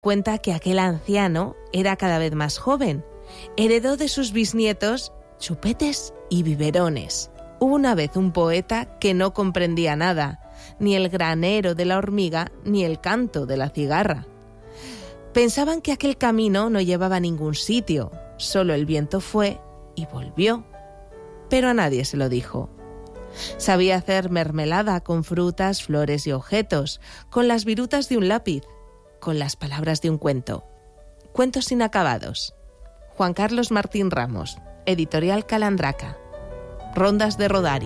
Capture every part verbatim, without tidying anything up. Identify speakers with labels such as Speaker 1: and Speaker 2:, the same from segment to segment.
Speaker 1: Cuenta que aquel anciano era cada vez más joven. Heredó de sus bisnietos chupetes y biberones. Hubo una vez un poeta que no comprendía nada, ni el granero de la hormiga, ni el canto de la cigarra. Pensaban que aquel camino no llevaba a ningún sitio, solo el viento fue y volvió. Pero a nadie se lo dijo. Sabía hacer mermelada con frutas, flores y objetos, con las virutas de un lápiz, con las palabras de un cuento. Cuentos inacabados. Juan Carlos Martín Ramos, Editorial Calandraca. Rondas de Rodari.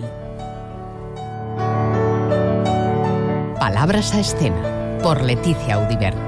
Speaker 2: Palabras a escena, por Leticia Audibert.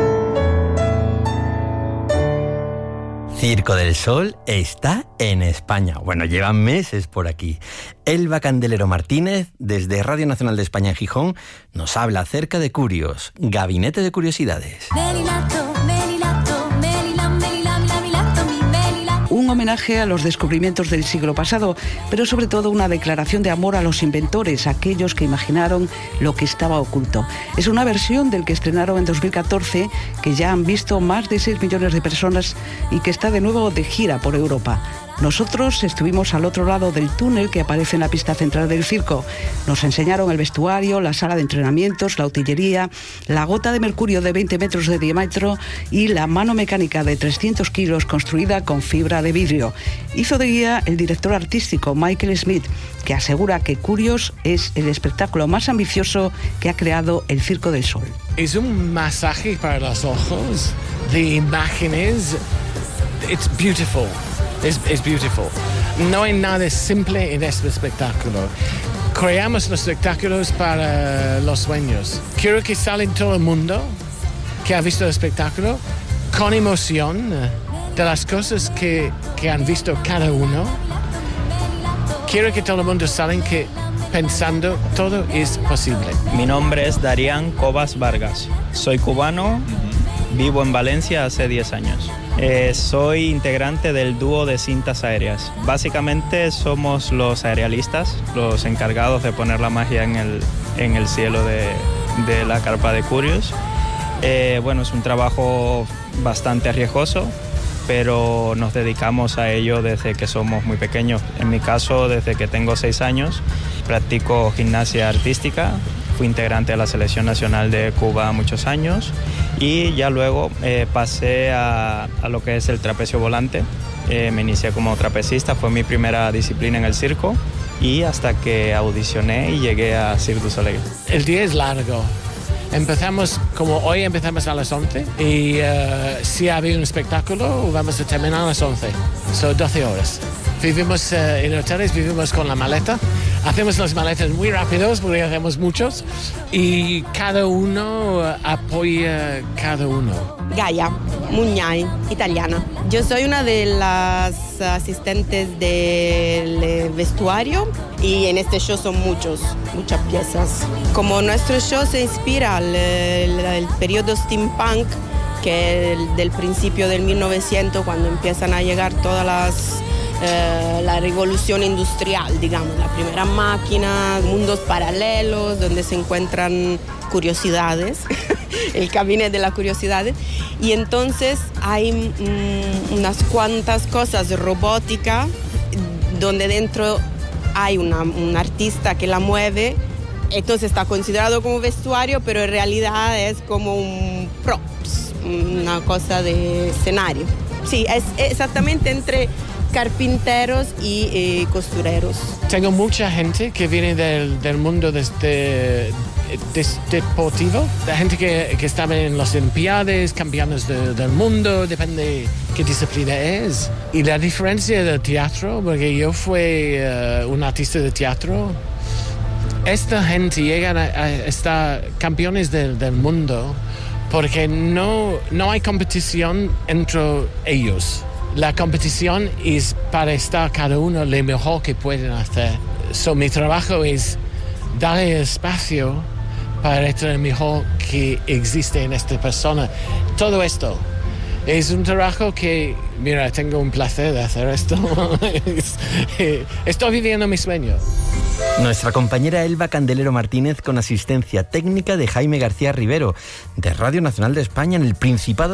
Speaker 3: Circo del Sol está en España. Bueno, llevan meses por aquí. Elba Candelero Martínez, desde Radio Nacional de España en Gijón, nos habla acerca de Curios, Gabinete de Curiosidades.
Speaker 4: Melilato, melilato, melilam, melilam, lamilato, mi melilato.
Speaker 5: Un homenaje a los descubrimientos del siglo pasado, pero sobre todo una declaración de amor a los inventores, aquellos que imaginaron lo que estaba oculto. Es una versión del que estrenaron en dos mil catorce, que ya han visto más de seis millones de personas y que está de nuevo de gira por Europa. Nosotros estuvimos al otro lado del túnel que aparece en la pista central del circo. Nos enseñaron el vestuario, la sala de entrenamientos, la utilería, la gota de mercurio de veinte metros de diámetro y la mano mecánica de trescientos kilos construida con fibra de vidrio. Hizo de guía el director artístico Michael Smith, que asegura que Curios es el espectáculo más ambicioso que ha creado el Circo del Sol.
Speaker 6: Es un masaje para los ojos de imágenes. It's beautiful. Es, es beautiful. No hay nada simple en este espectáculo. Creamos los espectáculos para los sueños. Quiero que salga todo el mundo que ha visto el espectáculo con emoción de las cosas que, que han visto cada uno. Quiero que todo el mundo salga que pensando todo es posible.
Speaker 7: Mi nombre es Darían Cobas Vargas. Soy cubano, vivo en Valencia hace diez años. Eh, soy integrante del dúo de cintas aéreas. Básicamente somos los aerialistas, los encargados de poner la magia en el, en el cielo de, de la carpa de Curios. Eh, bueno, es un trabajo bastante arriesgoso, pero nos dedicamos a ello desde que somos muy pequeños. En mi caso, desde que tengo seis años, practico gimnasia artística. Fui integrante de la Selección Nacional de Cuba muchos años y ya luego eh, pasé a, a lo que es el trapecio volante. Eh, me inicié como trapecista, fue mi primera disciplina en el circo y hasta que audicioné y llegué a Cirque du Soleil.
Speaker 6: El día es largo. Empezamos, como hoy empezamos a las once y uh, si había un espectáculo vamos a terminar a las once. Son doce horas. Vivimos uh, en hoteles, vivimos con la maleta. Hacemos las maletas muy rápidos porque hacemos muchos y cada uno uh, apoya cada uno.
Speaker 8: Gaia Muñay, italiana. Yo soy una de las asistentes del vestuario y en este show son muchos, muchas piezas. Como nuestro show se inspira al el, el periodo steampunk, que es el, del principio del mil novecientos, cuando empiezan a llegar todas las Eh, la revolución industrial, digamos, la primera máquina, mundos paralelos donde se encuentran curiosidades, el gabinete de las curiosidades, y entonces hay mm, unas cuantas cosas robóticas donde dentro hay una, un artista que la mueve, entonces está considerado como vestuario, pero en realidad es como un props, una cosa de escenario. Sí, es exactamente entre carpinteros y eh, costureros.
Speaker 6: Tengo mucha gente que viene del, del mundo de, de, de, deportivo, la gente que, que estaba en las Olimpiadas, campeones de, del mundo, depende qué disciplina es. Y la diferencia del teatro, porque yo fui uh, un artista de teatro, esta gente llega a, a estar campeones del, del mundo porque no, no hay competición entre ellos. La competición es para estar cada uno lo mejor que pueden hacer. So, mi trabajo es darle espacio para estar lo mejor que existe en esta persona. Todo esto es un trabajo que, mira, tengo un placer de hacer esto. Estoy viviendo mi sueño.
Speaker 3: Nuestra compañera Elba Candelero Martínez con asistencia técnica de Jaime García Rivero, de Radio Nacional de España en el Principado